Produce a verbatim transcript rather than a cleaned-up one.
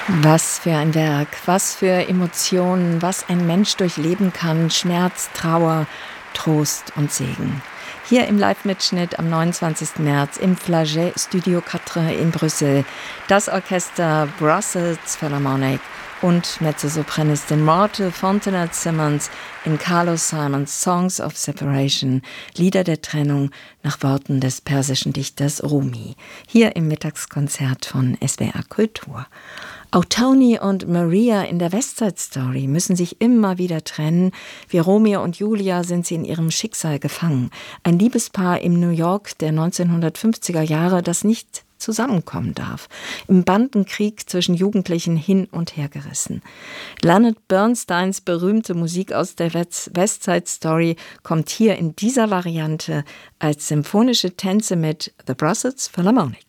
Was für ein Werk, was für Emotionen, was ein Mensch durchleben kann, Schmerz, Trauer, Trost und Segen. Hier im Live-Mitschnitt am neunundzwanzigsten März im Flagey Studio vier in Brüssel das Orchester Brussels Philharmonic und Mezzosopranistin Morte Fontenay-Simmons in Carlos Simons Songs of Separation, Lieder der Trennung nach Worten des persischen Dichters Rumi, hier im Mittagskonzert von S W R Kultur. Auch Tony und Maria in der West Side Story müssen sich immer wieder trennen. Wie Romeo und Julia sind sie in ihrem Schicksal gefangen. Ein Liebespaar im New York der neunzehnhundertfünfziger Jahre, das nicht zusammenkommen darf. Im Bandenkrieg zwischen Jugendlichen hin und her gerissen. Leonard Bernsteins berühmte Musik aus der West Side Story kommt hier in dieser Variante als symphonische Tänze mit The Brussels Philharmonic.